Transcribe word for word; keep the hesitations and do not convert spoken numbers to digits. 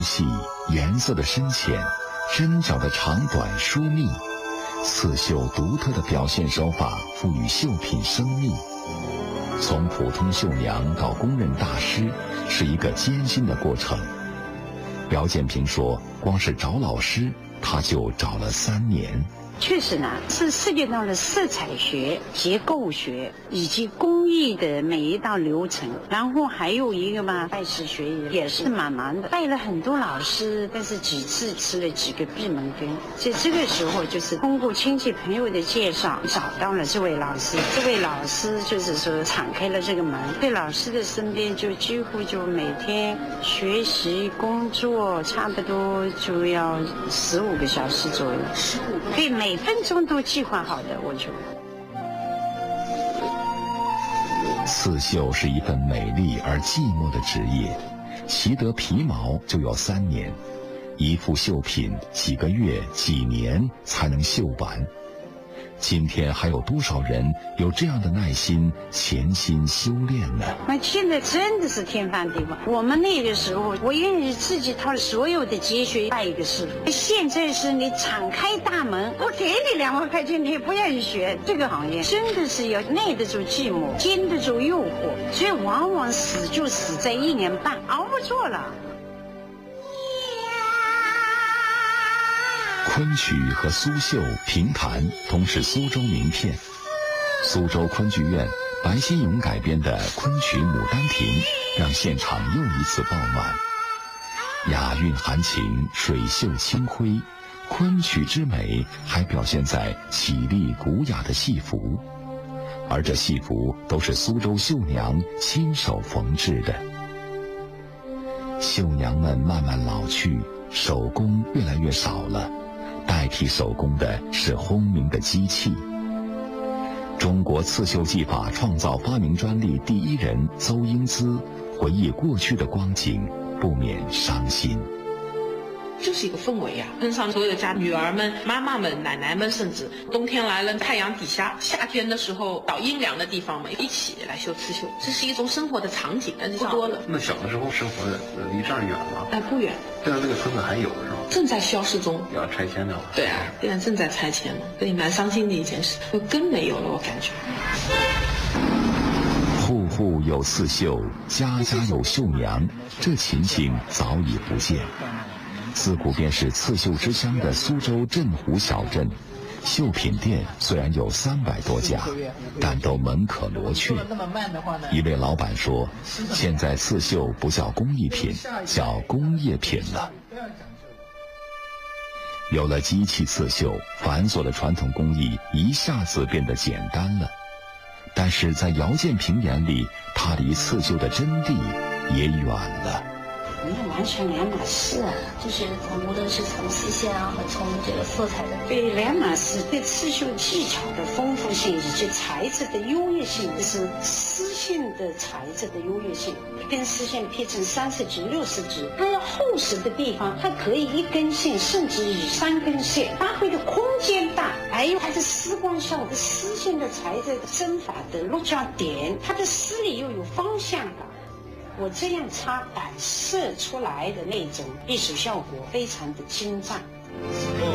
细，颜色的深浅，针脚的长短疏密，刺绣独特的表现手法赋予绣品生命。从普通绣娘到公认大师，是一个艰辛的过程。苗建平说，光是找老师，他就找了三年。 确实呢，是涉及到了色彩学、结构学以及工艺的每一道流程，然后还有一个嘛，拜师学艺也是蛮难的，拜了很多老师，但是几次吃了几个闭门羹。所以这个时候就是通过亲戚朋友的介绍，找到了这位老师。这位老师就是说敞开了这个门，在老师的身边就几乎就每天学习工作，差不多就要十五个小时左右。十五个对每。每分钟都计划好的，我觉得。刺绣是一份美丽而寂寞的职业，习得皮毛就要三年，一副绣品几个月、几年才能绣完。今天还有多少人有这样的耐心潜心修炼呢？ 那现在真的是天翻地覆。我们那个时候，我愿意自己掏所有的积蓄拜一个师傅。现在是你敞开大门，我给你两万块钱，你也不愿意学。这个行业真的是要耐得住寂寞，经得住诱惑，所以往往死就死在一年半，熬不住了。 昆曲和苏绣、评弹同是苏州名片。苏州昆剧院白先勇改编的昆曲《牡丹亭》，让现场又一次爆满。雅韵含情，水袖清辉，昆曲之美还表现在绮丽古雅的戏服，而这戏服都是苏州绣娘亲手缝制的。绣娘们慢慢老去，手工越来越少了。代替手工的是轰鸣的机器。中国刺绣技法创造发明专利第一人邹英姿回忆过去的光景，不免伤心。 就是一个氛围呀、啊，跟上所有家女儿们、妈妈们、奶奶们，甚至冬天来了，太阳底下；夏天的时候到阴凉的地方嘛，一起来绣刺绣，这是一种生活的场景，但是不多了。 那小的时候生活的离这儿远吗？ 哎，不远。 现在这个村子还有是吧？ 正在消失中， 要拆迁掉了。 对啊，现在正在拆迁了，所以蛮伤心的一件事，就根没有了，我感觉。 户户有刺绣，家家有绣娘，这情形早已不见。自古便是刺绣之乡的苏州镇湖小镇，绣品店虽然有三百多家，但都门可罗雀。一位老板说，现在刺绣不叫工艺品，叫工业品了。有了机器刺绣，繁琐的传统工艺一下子变得简单了。但是在姚建平眼里，他离刺绣的真谛也远了。 那完全两码事啊， 就是无论是从丝线啊和从这个色彩的， 对，两码事。对刺绣技巧的丰富性以及材质的优越性，就是丝线的材质的优越性。一根丝线劈成三十指、六十指，它厚实的地方，它可以一根线甚至以三根线，发挥的空间大。还有它的丝光效果，丝线的材质针法的落脚点，它的丝里又有方向感。我这样插反射出来的那种艺术效果非常的精湛。